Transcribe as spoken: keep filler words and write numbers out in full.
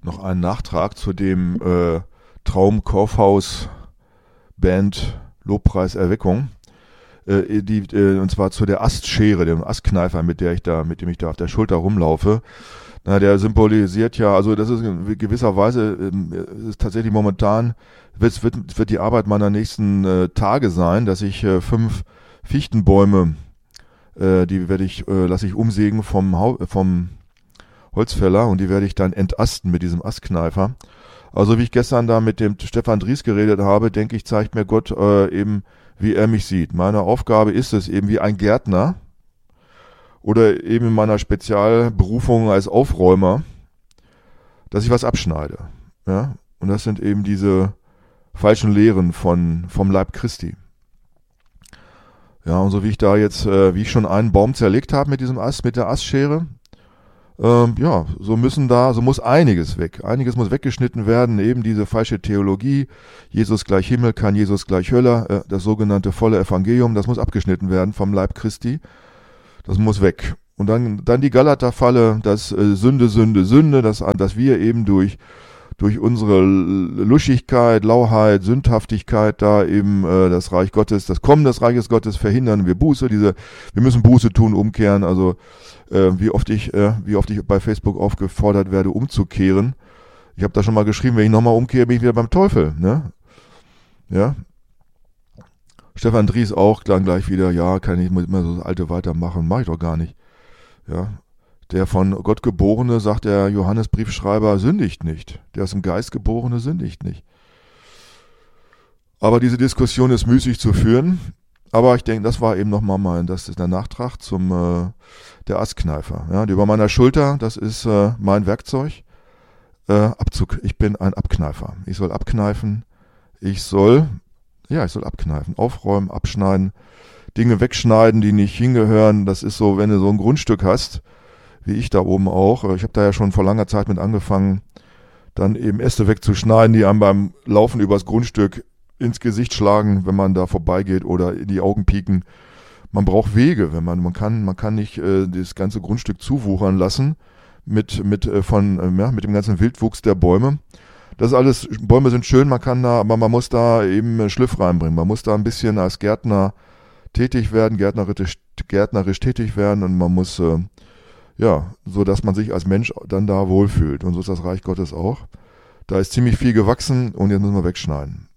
noch einen Nachtrag zu dem äh, Traum Kaufhaus Band Lobpreis Erweckung. Äh, die, äh, und zwar zu der Astschere, dem Astkneifer, mit der ich da, mit dem ich da auf der Schulter rumlaufe. Na, der symbolisiert ja, also das ist in gewisser Weise äh, ist tatsächlich momentan wird, wird, wird die Arbeit meiner nächsten äh, Tage sein, dass ich äh, fünf Fichtenbäume, äh, die werde ich, äh, lasse ich umsägen vom, Hau- vom Holzfäller und die werde ich dann entasten mit diesem Astkneifer. Also wie ich gestern da mit dem Stefan Dries geredet habe, denke ich, zeigt mir Gott äh, eben, wie er mich sieht. Meine Aufgabe ist es eben wie ein Gärtner oder eben in meiner Spezialberufung als Aufräumer, dass ich was abschneide. Ja? Und das sind eben diese falschen Lehren von, vom Leib Christi. Ja, und so wie ich da jetzt, äh, wie ich schon einen Baum zerlegt habe mit diesem Ast, mit der Astschere, ähm, ja, so müssen da, so muss einiges weg. Einiges muss weggeschnitten werden, eben diese falsche Theologie, Jesus gleich Himmel, kein Jesus gleich Hölle, äh, das sogenannte volle Evangelium, das muss abgeschnitten werden vom Leib Christi. Das muss weg. Und dann, dann die Galaterfalle, das äh, Sünde, Sünde, Sünde, dass, dass wir eben durch, durch unsere Luschigkeit, Lauheit, Sündhaftigkeit da eben äh, das Reich Gottes, das Kommen des Reiches Gottes verhindern. Wir Buße, diese, wir müssen Buße tun, umkehren. Also äh, wie oft ich, äh, wie oft ich bei Facebook aufgefordert werde, umzukehren. Ich habe da schon mal geschrieben, wenn ich nochmal umkehre, bin ich wieder beim Teufel. Ne? Ja. Stefan Dries auch dann gleich wieder, ja, kann ich immer so das Alte weitermachen, mache ich doch gar nicht. Ja. Der von Gott Geborene, sagt der Johannesbriefschreiber, sündigt nicht. Der aus dem Geist Geborene sündigt nicht. Aber diese Diskussion ist müßig zu führen. Aber ich denke, das war eben nochmal mein, das ist der Nachtrag zum äh, der Astkneifer. Ja, die über meiner Schulter, das ist äh, mein Werkzeug. Äh, Abzug. Ich bin ein Abkneifer. Ich soll abkneifen. Ich soll, ja, ich soll abkneifen, aufräumen, abschneiden, Dinge wegschneiden, die nicht hingehören. Das ist so, wenn du so ein Grundstück hast, wie ich da oben auch. Ich habe da ja schon vor langer Zeit mit angefangen, dann eben Äste wegzuschneiden, die einem beim Laufen übers Grundstück ins Gesicht schlagen, wenn man da vorbeigeht oder in die Augen pieken. Man braucht Wege, wenn man man kann man kann nicht äh, das ganze Grundstück zuwuchern lassen mit mit äh, von äh, ja, mit dem ganzen Wildwuchs der Bäume. Das ist alles, Bäume sind schön, man kann da, aber man muss da eben Schliff reinbringen. Man muss da ein bisschen als Gärtner tätig werden, gärtnerisch, gärtnerisch tätig werden und man muss äh, ja, so dass man sich als Mensch dann da wohlfühlt. Und so ist das Reich Gottes auch. Da ist ziemlich viel gewachsen und jetzt müssen wir wegschneiden.